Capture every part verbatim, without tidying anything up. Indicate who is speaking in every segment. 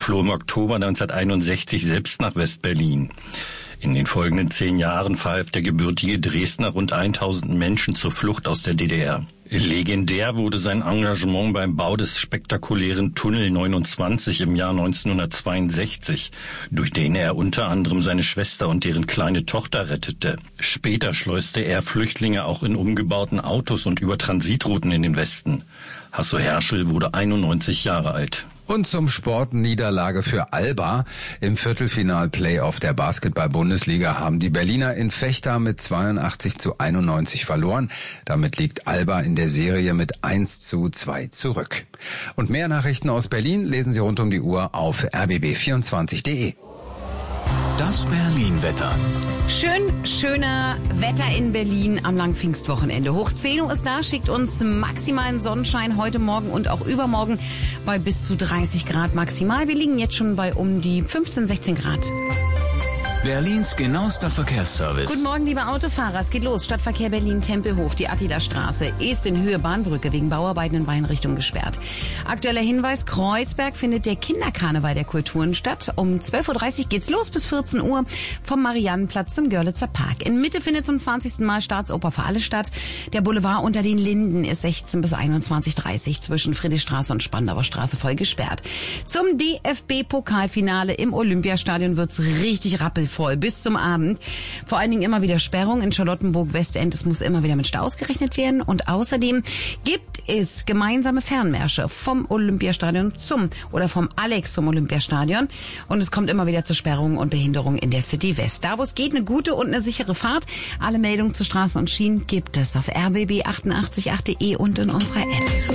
Speaker 1: floh im Oktober neunzehnhunderteinundsechzig selbst nach West-Berlin. In den folgenden zehn Jahren verhalf der gebürtige Dresdner rund tausend Menschen zur Flucht aus der D D R. Legendär wurde sein Engagement beim Bau des spektakulären Tunnel neunundzwanzig im Jahr neunzehnhundertzweiundsechzig, durch den er unter anderem seine Schwester und deren kleine Tochter rettete. Später schleuste er Flüchtlinge auch in umgebauten Autos und über Transitrouten in den Westen. Hasso Herschel wurde einundneunzig Jahre alt.
Speaker 2: Und zum Sport: Niederlage für Alba. Im Viertelfinal-Playoff der Basketball-Bundesliga haben die Berliner in Vechta mit zweiundachtzig zu einundneunzig verloren. Damit liegt Alba in der Serie mit eins zu zwei zurück. Und mehr Nachrichten aus Berlin lesen Sie rund um die Uhr auf r b b vierundzwanzig punkt de.
Speaker 3: Das Berlin-Wetter.
Speaker 4: Schön, schöner Wetter in Berlin am langen Pfingstwochenende. Hoch zehn Uhr ist da, schickt uns maximalen Sonnenschein heute Morgen und auch übermorgen bei bis zu dreißig Grad maximal. Wir liegen jetzt schon bei um die fünfzehn, sechzehn Grad.
Speaker 3: Berlins genauester Verkehrsservice.
Speaker 4: Guten Morgen, liebe Autofahrer. Es geht los. Stadtverkehr Berlin-Tempelhof. Die Attila-Straße ist in Höhe Bahnbrücke wegen Bauarbeiten in beiden Richtungen gesperrt. Aktueller Hinweis: Kreuzberg findet der Kinderkarneval der Kulturen statt. Um zwölf Uhr dreißig geht's los bis vierzehn Uhr vom Mariannenplatz zum Görlitzer Park. In Mitte findet zum zwanzigsten Mal Staatsoper für alle statt. Der Boulevard unter den Linden ist sechzehn bis einundzwanzig Uhr dreißig zwischen Friedrichstraße und Spandauer Straße voll gesperrt. Zum D F B-Pokalfinale im Olympiastadion wird's richtig rappelvoll bis zum Abend. Vor allen Dingen immer wieder Sperrung in Charlottenburg-Westend. Es muss immer wieder mit Staus gerechnet werden. Und außerdem gibt es gemeinsame Fernmärsche vom Olympiastadion zum oder vom Alex zum Olympiastadion. Und es kommt immer wieder zu Sperrungen und Behinderungen in der City West. Da, wo es geht, eine gute und eine sichere Fahrt. Alle Meldungen zu Straßen und Schienen gibt es auf r b b achtundachtzig punkt acht punkt de und in unserer App.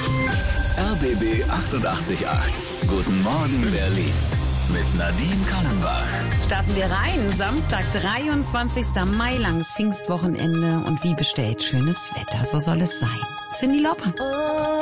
Speaker 3: R B B achtundachtzig Komma acht. Guten Morgen, Berlin. Mit Nadine Kannenbach.
Speaker 4: Starten wir rein. Samstag, dreiundzwanzigsten Mai, langes Pfingstwochenende und wie bestellt schönes Wetter. So soll es sein. Cyndi Lauper.